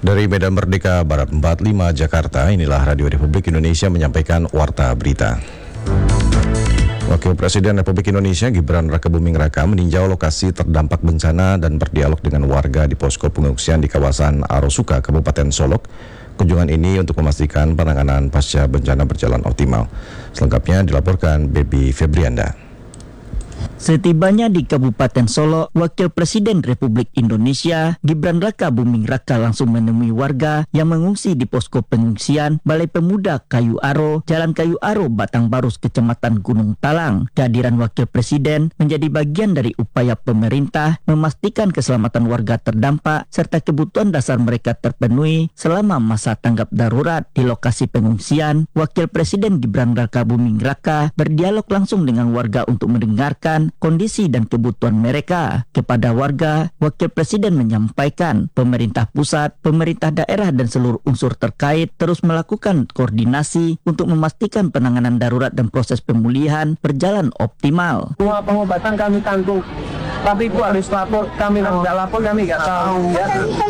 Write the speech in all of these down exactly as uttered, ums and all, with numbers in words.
Dari Medan Merdeka Barat empat puluh lima Jakarta, inilah Radio Republik Indonesia menyampaikan Warta Berita. Wakil Presiden Republik Indonesia Gibran Rakabuming Raka meninjau lokasi terdampak bencana dan berdialog dengan warga di posko pengungsian di kawasan Arosuka, Kabupaten Solok. Kunjungan ini untuk memastikan penanganan pasca bencana berjalan optimal. Selengkapnya dilaporkan Baby Febrianda. Setibanya di Kabupaten Solok, Wakil Presiden Republik Indonesia Gibran Rakabuming Raka langsung menemui warga yang mengungsi di posko pengungsian Balai Pemuda Kayu Aro, Jalan Kayu Aro, Batang Barus, Kecamatan Gunung Talang. Kehadiran Wakil Presiden menjadi bagian dari upaya pemerintah memastikan keselamatan warga terdampak serta kebutuhan dasar mereka terpenuhi selama masa tanggap darurat. Di lokasi pengungsian, Wakil Presiden Gibran Rakabuming Raka berdialog langsung dengan warga untuk mendengarkan kondisi dan kebutuhan mereka. Kepada warga, Wakil Presiden menyampaikan pemerintah pusat, pemerintah daerah dan seluruh unsur terkait terus melakukan koordinasi untuk memastikan penanganan darurat dan proses pemulihan berjalan optimal. Semua pengobatan kami tanggung, tapi Bu harus lapor, kami nggak lapor kami nggak tahu. Ya.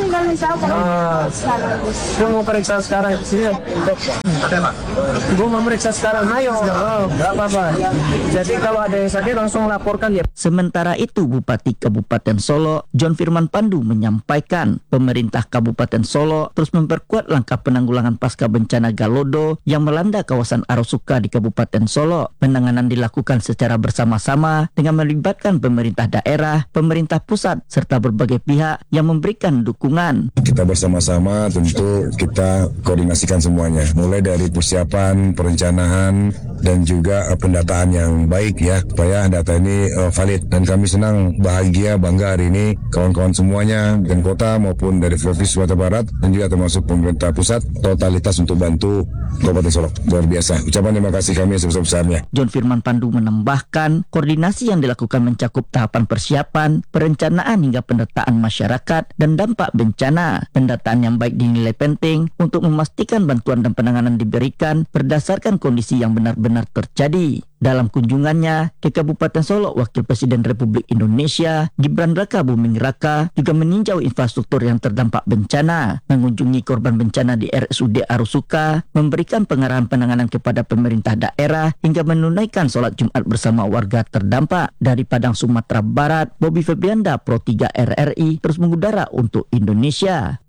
Gue mau periksa sekarang sini. Gue mau periksa sekarang, ayo, nggak apa-apa. Jadi kalau ada yang sakit langsung laporkan ya. Sementara itu, Bupati Kabupaten Solok John Firman Pandu menyampaikan pemerintah Kabupaten Solok terus memperkuat langkah penanggulangan pasca bencana Galodo yang melanda kawasan Arosuka di Kabupaten Solok. Penanganan dilakukan secara bersama-sama dengan melibatkan pemerintah daerah, pemerintah pusat, serta berbagai pihak yang memberikan dukungan. Kita bersama-sama tentu kita koordinasikan semuanya, mulai dari persiapan, perencanaan, dan juga uh, pendataan yang baik ya, supaya data ini uh, valid. Dan kami senang, bahagia, bangga hari ini kawan-kawan semuanya, dan kota maupun dari Provinsi Sumatera Barat, dan juga termasuk pemerintah pusat, totalitas untuk bantu Kabupaten Solok. Luar biasa. Ucapan terima kasih kami sebesar-besarnya. John Firman Pandu menambahkan, koordinasi yang dilakukan mencakup tahapan persiapan, perencanaan hingga pendataan masyarakat dan dampak bencana. Pendataan yang baik dinilai penting untuk memastikan bantuan dan penanganan diberikan berdasarkan kondisi yang benar-benar terjadi. Dalam kunjungannya ke Kabupaten Solok, Wakil Presiden Republik Indonesia Gibran Rakabuming Raka juga meninjau infrastruktur yang terdampak bencana, mengunjungi korban bencana di R S U D Arosuka, memberikan pengarahan penanganan kepada pemerintah daerah, hingga menunaikan sholat Jumat bersama warga terdampak. Dari Padang, Sumatera Barat, Bobby Febrianda, Pro tiga R R I, terus mengudara untuk Indonesia.